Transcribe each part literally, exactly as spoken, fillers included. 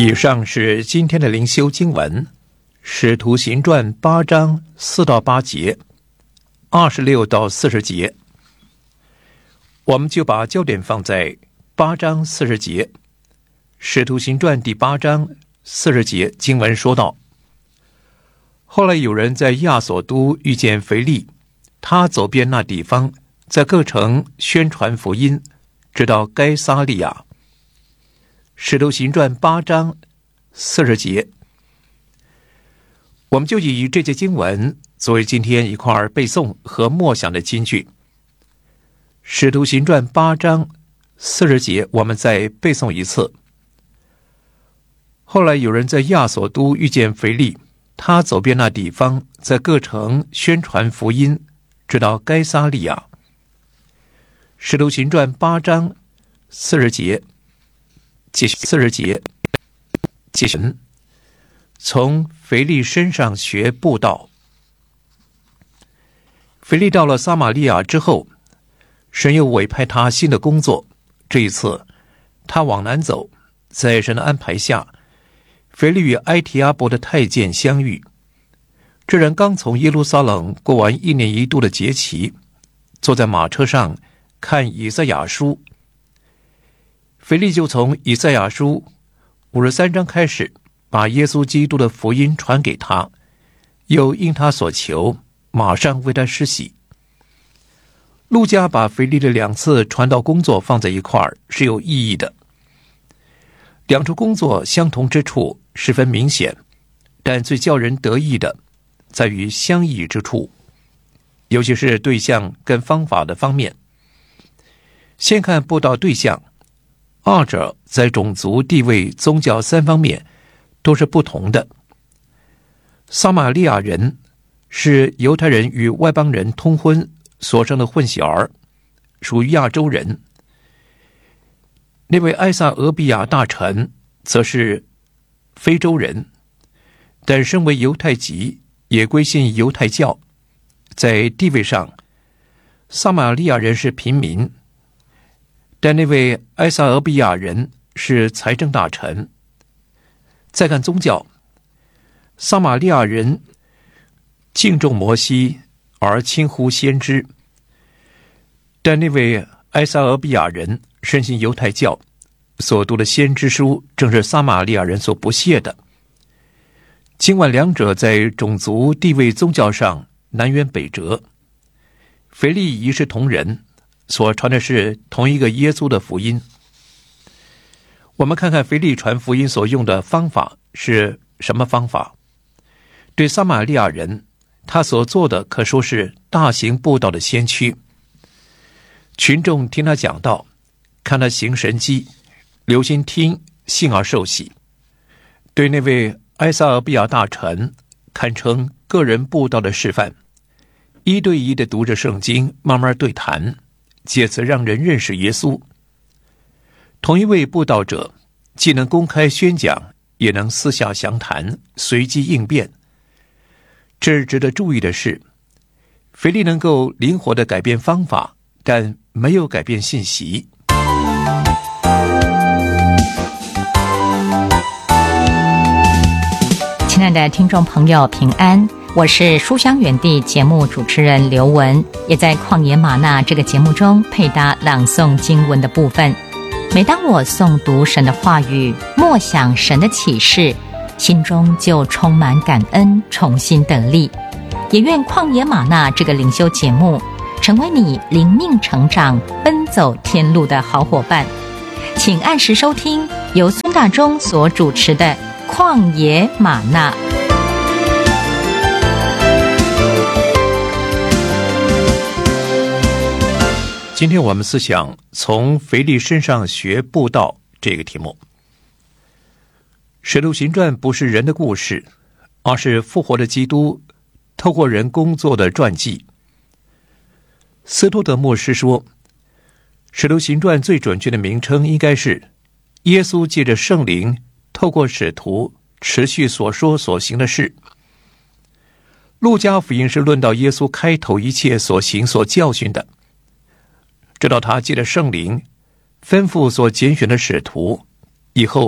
以上是今天的灵修经文，使徒行传八章四到八节，二十六到四十节。我们就把焦点放在八章四十节。使徒行传第八章四十节经文说道：后来有人在亚索都遇见腓利，他走遍那地方，在各城宣传福音，直到该撒利亚。使徒行传八章四十节，我们就以这节经文作为今天一块背诵和默想的金句。使徒行传八章四十节，我们再背诵一次。后来有人在亚索都遇见腓利，他走遍那地方，在各城宣传福音，直到该撒利亚。使徒行传八章四十节，继续四十节，继续从腓利身上学布道。腓利到了撒玛利亚之后，神又委派他新的工作。这一次他往南走，在神的安排下，腓利与埃提阿伯的太监相遇。这人刚从耶路撒冷过完一年一度的节期，坐在马车上看以赛亚书。腓利就从以赛亚书五十三章开始，把耶稣基督的福音传给他，又应他所求，马上为他施洗。路加把腓利的两次传道工作放在一块儿是有意义的。两处工作相同之处十分明显，但最叫人得意的在于相异之处，尤其是对象跟方法的方面。先看布道对象，二者在种族、地位、宗教三方面都是不同的。撒玛利亚人是犹太人与外邦人通婚所生的混血儿，属于亚洲人。那位埃撒俄比亚大臣则是非洲人，但身为犹太籍，也归信犹太教。在地位上，撒玛利亚人是平民，但那位埃撒俄比亚人是财政大臣。再看宗教，撒玛利亚人敬重摩西而轻忽先知，但那位埃撒俄比亚人深信犹太教，所读的先知书正是撒玛利亚人所不屑的。尽管两者在种族、地位、宗教上南辕北辙，腓利一视同仁，所传的是同一个耶稣的福音。我们看看腓利传福音所用的方法是什么方法。对撒玛利亚人，他所做的可说是大型布道的先驱。群众听他讲道，看他行神迹，留心听，信而受洗。对那位埃撒俄比亚大臣，堪称个人布道的示范，一对一的读着圣经，慢慢对谈，借此让人认识耶稣。同一位布道者，既能公开宣讲，也能私下详谈，随机应变。这值得注意的是，腓利能够灵活地改变方法，但没有改变信息。 亲爱的听众朋友，平安，我是书香园地节目主持人刘雯，也在旷野吗哪这个节目中配搭朗诵经文的部分。每当我诵读神的话语，默想神的启示，心中就充满感恩，重新得力。也愿旷野吗哪这个灵修节目成为你灵命成长、奔走天路的好伙伴。请按时收听由孙大中所主持的旷野吗哪。 今天我们思想从腓利身上学布道这个题目。使徒行传不是人的故事，而是复活的基督透过人工作的传记。斯多德牧师说，使徒行传最准确的名称应该是耶稣借着圣灵透过使徒持续所说所行的事。路加福音是论到耶稣开头一切所行所教训的，直到他借着圣灵吩咐所拣选的使徒，以后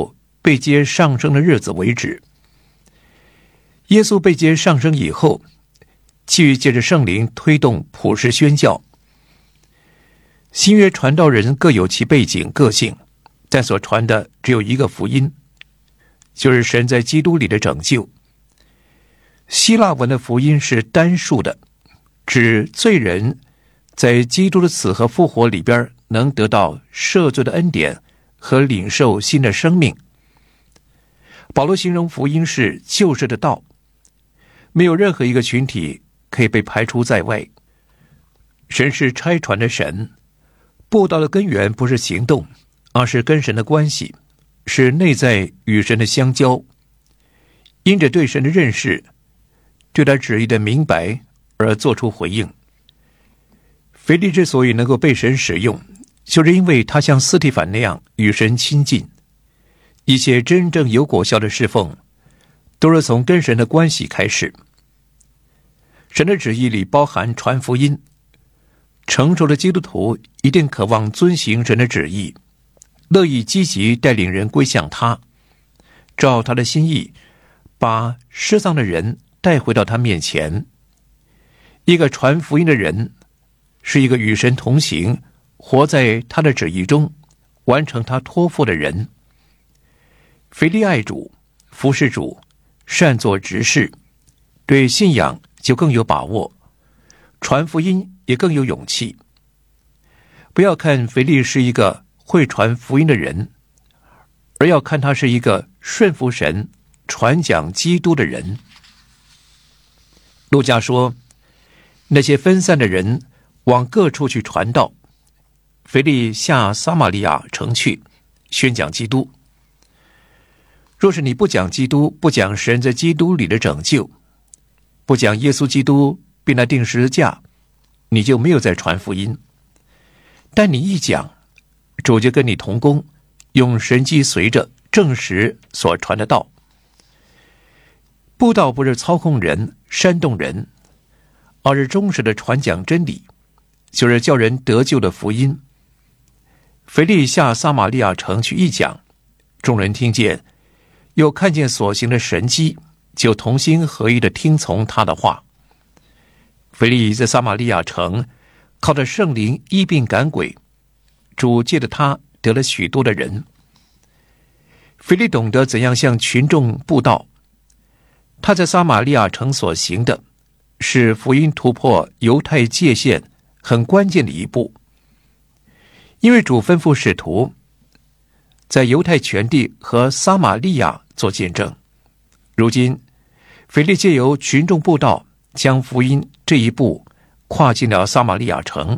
被接上升的日子为止。耶稣被接上升以后，继续借着圣灵推动普世宣教。新约传道人各有其背景个性，但所传的只有一个福音，就是神在基督里的拯救。希腊文的福音是单数的，指罪人在基督的死和复活里边能得到赦罪的恩典和领受新的生命。保罗形容福音是救世的道，没有任何一个群体可以被排除在外。神是差传的神，布道的根源不是行动，而是跟神的关系，是内在与神的相交。因着对神的认识，对他旨意的明白而做出回应。腓利之所以能够被神使用，就是因为他像斯提反那样与神亲近。一些真正有果效的侍奉，都是从跟神的关系开始。神的旨意里包含传福音，成熟的基督徒一定渴望遵行神的旨意，乐意积极带领人归向他，照他的心意，把失丧的人带回到他面前。一个传福音的人，是一个与神同行，活在他的旨意中，完成他托付的人。腓利爱主，服侍主，善作执事，对信仰就更有把握，传福音也更有勇气。不要看腓利是一个会传福音的人，而要看他是一个顺服神、传讲基督的人。路加说，那些分散的人往各处去传道，腓利下撒玛利亚城去，宣讲基督。若是你不讲基督，不讲神在基督里的拯救，不讲耶稣基督并他钉十字架，你就没有在传福音。但你一讲，主就跟你同工，用神迹随着证实所传的道。布道不是操控人、煽动人，而是忠实的传讲真理，就是叫人得救的福音。腓利下撒玛利亚城去一讲，众人听见，又看见所行的神迹，就同心合意的听从他的话。腓利在撒玛利亚城靠着圣灵医病赶鬼，主借着他得了许多的人。腓利懂得怎样向群众布道，他在撒玛利亚城所行的是福音突破犹太界限很关键的一步。因为主吩咐使徒在犹太全地和撒玛利亚做见证，如今腓利借由群众布道，将福音这一步跨进了撒玛利亚城。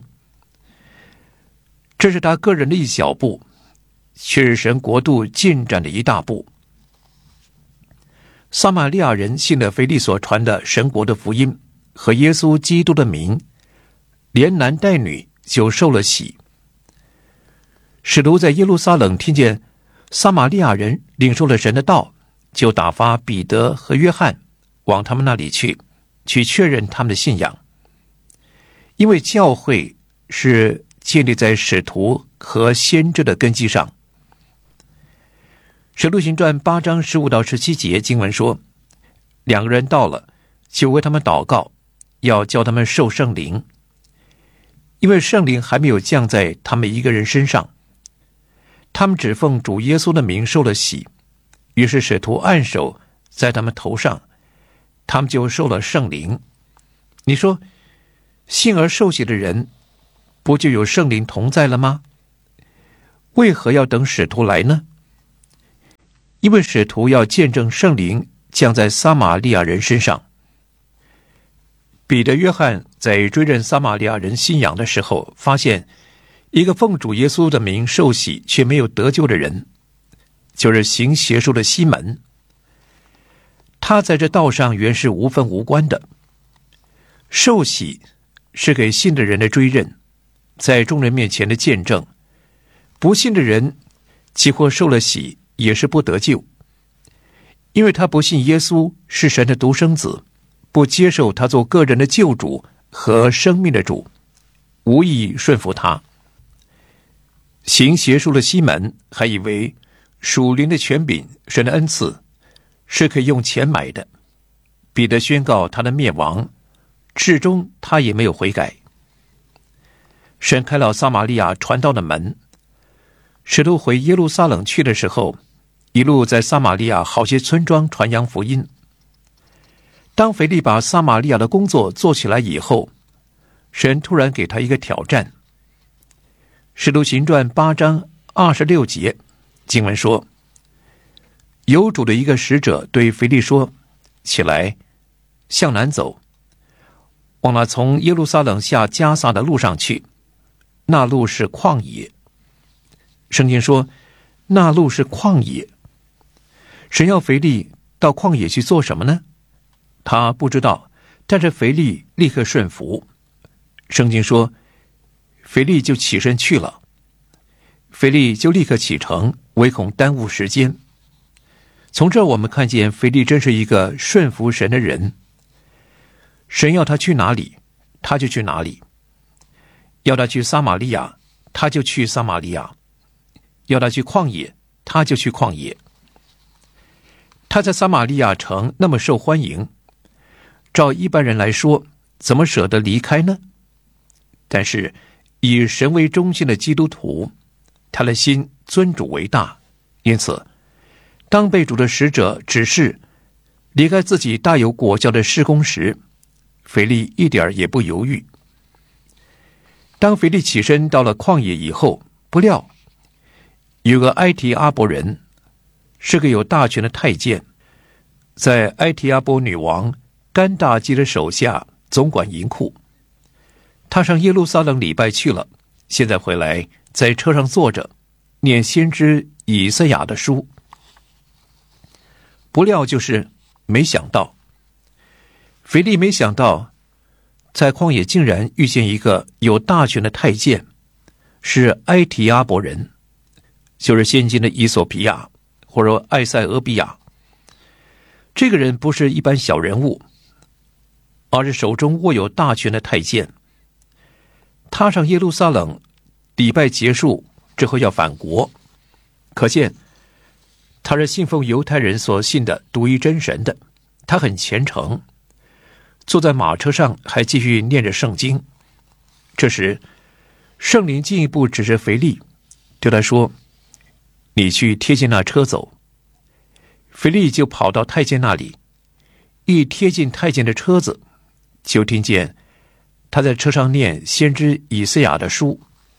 这是他个人的一小步，却是神国度进展的一大步。撒玛利亚人信了腓利所传的神国的福音和耶稣基督的名，连男带女就受了洗。使徒在耶路撒冷听见撒玛利亚人领受了神的道，就打发彼得和约翰往他们那里去，去确认他们的信仰。因为教会是建立在使徒和先知的根基上。使徒行传八章十五到十七节经文说，两个人到了，就为他们祷告，要叫他们受圣灵，因为圣灵还没有降在他们一个人身上。他们只奉主耶稣的名受了洗，于是使徒按手在他们头上，他们就受了圣灵。你说，信而受洗的人不就有圣灵同在了吗？为何要等使徒来呢？因为使徒要见证圣灵降在撒玛利亚人身上。彼得、约翰在追认撒玛利亚人信仰的时候，发现一个奉主耶稣的名受洗却没有得救的人，就是行邪术的西门。他在这道上原是无分无关的。受洗是给信的人的追认，在众人面前的见证。不信的人几乎受了洗也是不得救，因为他不信耶稣是神的独生子，不接受他做个人的救主和生命的主，无意顺服他。行邪术的西门还以为属灵的权柄，神的恩赐是可以用钱买的。彼得宣告他的灭亡，至终他也没有悔改。神开了撒玛利亚传道的门，使徒回耶路撒冷去的时候，一路在撒玛利亚好些村庄传扬福音。当腓利把撒玛利亚的工作做起来以后，神突然给他一个挑战。使徒行传八章二十六节经文说，有主的一个使者对腓利说，起来向南走，往那从耶路撒冷下迦撒的路上去，那路是旷野。圣经说那路是旷野。神要腓利到旷野去做什么呢？他不知道，但是腓利立刻顺服。圣经说腓利就起身去了。腓利就立刻启程，唯恐耽误时间。从这我们看见腓利真是一个顺服神的人。神要他去哪里，他就去哪里；要他去撒玛利亚，他就去撒玛利亚；要他去旷野，他就去旷野。他在撒玛利亚城那么受欢迎，照一般人来说，怎么舍得离开呢？但是以神为中心的基督徒，他的心尊主为大，因此当被主的使者指示离开自己大有果效的事工时，腓利一点也不犹豫。当腓利起身到了旷野以后，不料有个埃提阿伯人，是个有大权的太监，在埃提阿波女王甘大基的手下总管银库。他上耶路撒冷礼拜去了，现在回来在车上坐着，念先知以赛亚的书。不料就是没想到，腓利没想到在旷野竟然遇见一个有大权的太监，是埃提阿伯人，就是现今的伊索比亚或者埃塞俄比亚。这个人不是一般小人物，而是手中握有大权的太监。他上耶路撒冷礼拜结束之后要返国，可见他是信奉犹太人所信的独一真神的，他很虔诚，坐在马车上还继续念着圣经。这时圣灵进一步指着腓利，对他说，你去贴近那车走。腓利就跑到太监那里，一贴近太监的车子，就听见他在车上念先知以赛亚的书。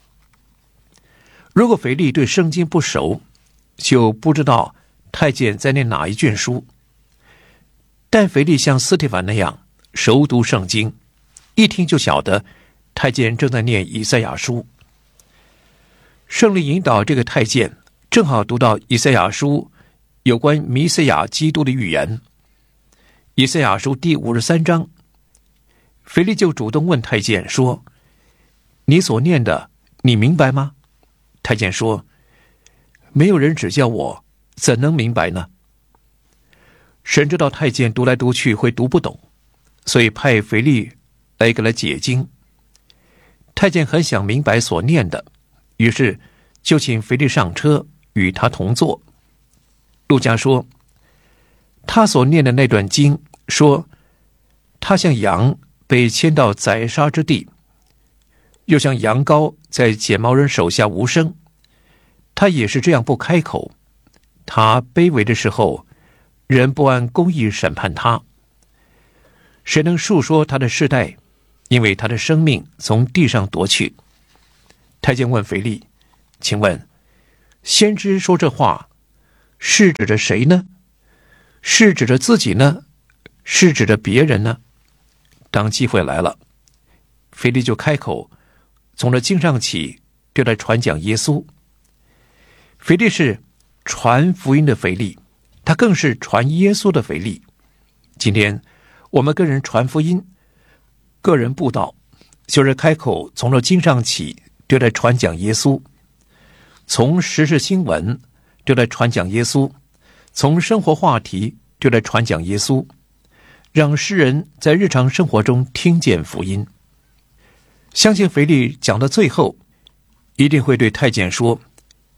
如果腓利对圣经不熟，就不知道太监在念哪一卷书。但腓利像斯提凡那样熟读圣经，一听就晓得太监正在念以赛亚书。圣灵引导这个太监，正好读到以赛亚书有关弥赛亚基督的预言。以赛亚书第五十三章，腓利就主动问太监说，你所念的你明白吗？太监说，没有人指教我，怎能明白呢？神知道太监读来读去会读不懂，所以派腓利来给他解经。太监很想明白所念的，于是就请腓利上车与他同坐。路加说，他所念的那段经说，他像羊被牵到宰杀之地，又像羊羔在剪毛人手下无声，他也是这样不开口。他卑微的时候，人不按公义审判他。谁能述说他的世代？因为他的生命从地上夺去。太监问腓利，请问先知说这话是指着谁呢？是指着自己呢？是指着别人呢？当机会来了，腓利就开口，从这经上起对他传讲耶稣。腓利是传福音的腓利，他更是传耶稣的腓利。今天我们跟人传福音，个人布道，就是开口从这经上起对他传讲耶稣，从时事新闻对他传讲耶稣，从生活话题对他传讲耶稣，让世人在日常生活中听见福音。相信腓利讲到最后，一定会对太监说，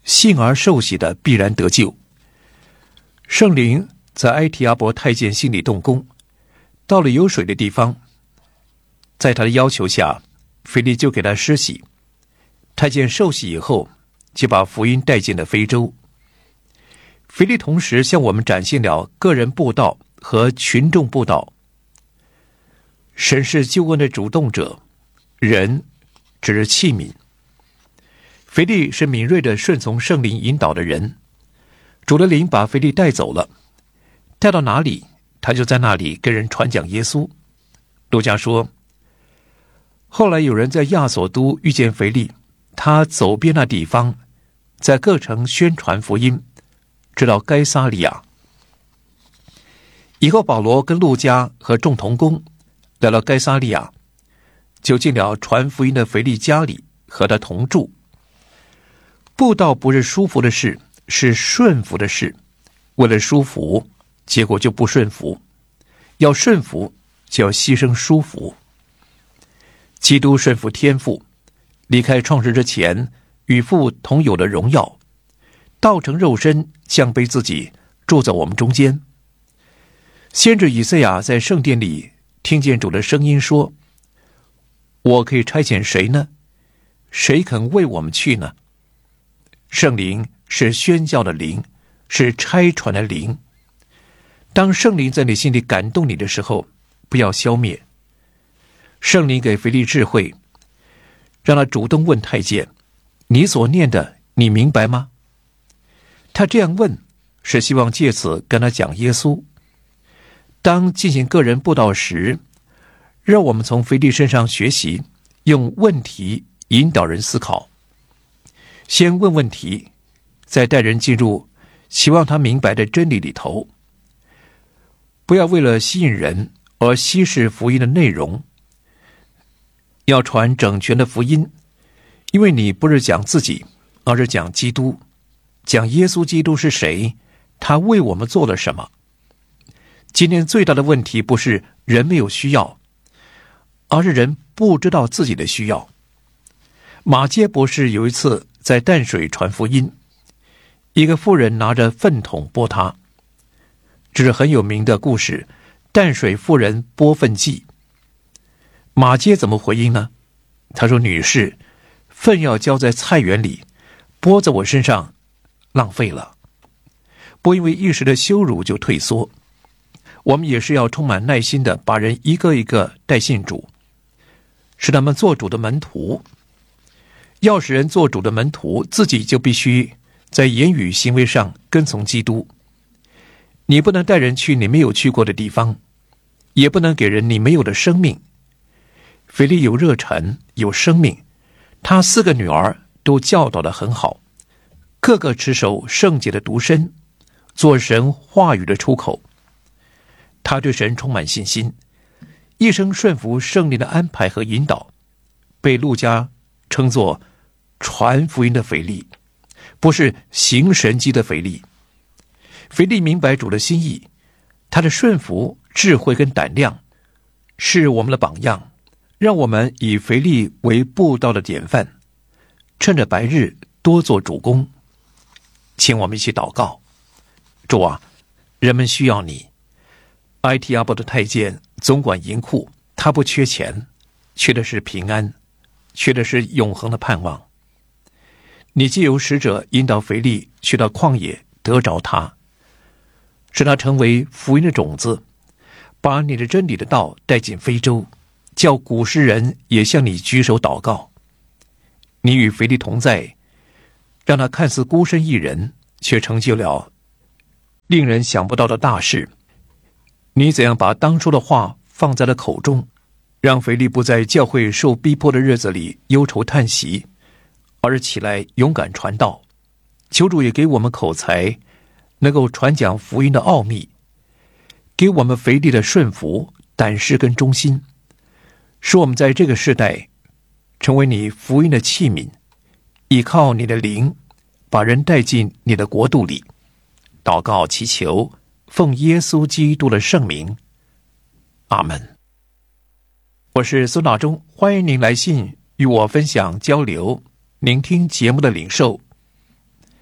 信而受洗的必然得救。圣灵在埃提阿伯太监心里动工，到了有水的地方，在他的要求下，腓力就给他施洗。太监受洗以后，就把福音带进了非洲。腓力同时向我们展现了个人布道和群众布道。神是救恩的主动者，人只是器皿。腓力是敏锐的顺从圣灵引导的人，主的灵把腓力带走了，带到哪里，他就在那里跟人传讲耶稣。路加说，后来有人在亚索都遇见腓力，他走遍那地方，在各城宣传福音，直到该撒利亚。以后保罗跟路加和众同工来到该撒利亚，就进了传福音的腓力家里，和他同住。布道不是舒服的事，是顺服的事。为了舒服，结果就不顺服；要顺服，就要牺牲舒服。基督顺服天父，离开创世之前与父同有的荣耀，道成肉身，降卑自己，住在我们中间。先知以赛亚在圣殿里听见主的声音说，我可以差遣谁呢？谁肯为我们去呢？圣灵是宣教的灵，是差传的灵。当圣灵在你心里感动你的时候，不要消灭。圣灵给腓力智慧，让他主动问太监，你所念的你明白吗？他这样问是希望借此跟他讲耶稣。当进行个人布道时，让我们从腓力身上学习，用问题引导人思考。先问问题，再带人进入希望他明白的真理里头。不要为了吸引人而稀释福音的内容，要传整全的福音，因为你不是讲自己，而是讲基督，讲耶稣基督是谁，他为我们做了什么。今天最大的问题不是人没有需要，而是人不知道自己的需要。马偕博士有一次在淡水传福音，一个妇人拿着粪桶拨他，这是很有名的故事，淡水妇人拨粪记。马偕怎么回应呢？他说，女士，粪要浇在菜园里，拨在我身上浪费了。不因为一时的羞辱就退缩。我们也是要充满耐心的把人一个一个带信主，使他们做主的门徒。要使人做主的门徒，自己就必须在言语行为上跟从基督。你不能带人去你没有去过的地方，也不能给人你没有的生命。腓力有热忱，有生命，他四个女儿都教导得很好，个个持守圣洁的独身，做神话语的出口。他对神充满信心，一生顺服圣灵的安排和引导，被路加称作传福音的腓力，不是行神迹的腓力。腓力明白主的心意，他的顺服、智慧跟胆量是我们的榜样，让我们以腓力为布道的典范，趁着白日多做主工。请我们一起祷告。主啊，人们需要你。埃提阿伯的太监总管银库，他不缺钱，缺的是平安，缺的是永恒的盼望。你藉由使者引导腓力去到旷野，得着他，使他成为福音的种子，把你的真理的道带进非洲，叫古时人也向你举手祷告。你与腓力同在，让他看似孤身一人，却成就了令人想不到的大事。你怎样把当初的话放在了口中，让腓力不在教会受逼迫的日子里忧愁叹息，而是起来勇敢传道。求主也给我们口才，能够传讲福音的奥秘，给我们腓力的顺服、胆识跟忠心，使我们在这个世代成为你福音的器皿，依靠你的灵，把人带进你的国度里。祷告祈求，奉耶稣基督的圣名，阿门。我是孙大中，欢迎您来信与我分享交流，聆听节目的领受。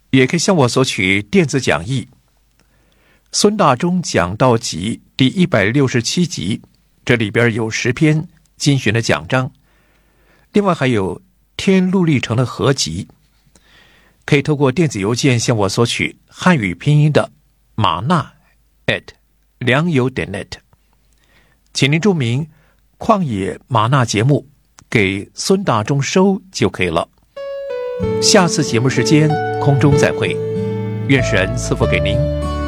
也可以向我索取电子讲义。孙大中讲道集第一百六十七集，这里边有十篇精选的讲章，另外还有天路历程的合集，可以透过电子邮件向我索取汉语拼音的马纳 at 良友点 net， 请您注明旷野马纳节目给孙大中收就可以了。下次节目时间空中再会，愿神赐福给您。